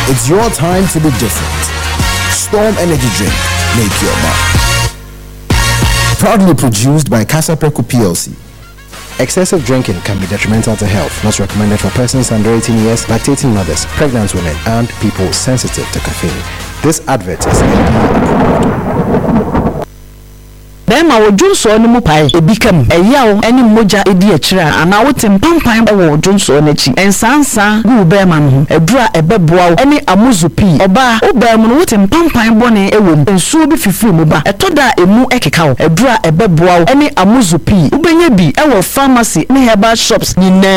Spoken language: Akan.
It's your time to be different. Storm Energy Drink. Make your mark. Proudly produced by Casapreco PLC. Excessive drinking can be detrimental to health. Not recommended for persons under 18 years, lactating mothers, pregnant women, and people sensitive to caffeine. This advert is Bema wo Junso ni mu pai ebikam eyawo eni moja edi akira ana wo tempampan wo Junso n'achi ensansa gu bema no edura ebeboa eni amuzupi oba wo bema no wo tempampan bone ewom ensuo bi fifiri mu ba etoda emu ekeka wo edura ebeboa eni amuzupi ubenya bi ewo pharmacy ni herbal shops nyina